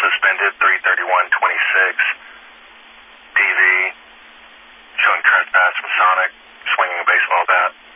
suspended 33126. DV showing trespass from Sonic swinging a baseball bat.